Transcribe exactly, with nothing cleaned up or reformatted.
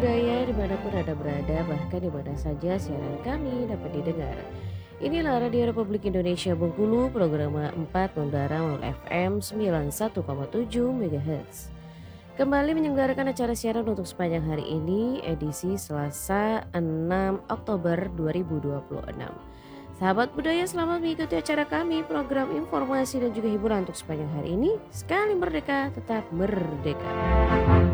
budaya dimanapun Anda berada, bahkan di mana saja siaran kami dapat didengar. Inilah Radio Republik Indonesia Bengkulu, program empat mengudara melalui F M sembilan puluh satu koma tujuh MHz. Kembali menyelenggarakan acara siaran untuk sepanjang hari ini, edisi Selasa enam Oktober dua ribu dua puluh enam. Sahabat budaya, selamat mengikuti acara kami, program informasi dan juga hiburan untuk sepanjang hari ini. Sekali merdeka, tetap merdeka.